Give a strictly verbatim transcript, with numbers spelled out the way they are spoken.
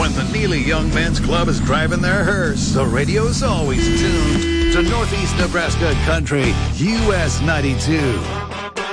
When the Neely Young Men's Club is driving their hearse, the radio's always tuned to Northeast Nebraska Country, U S ninety-two.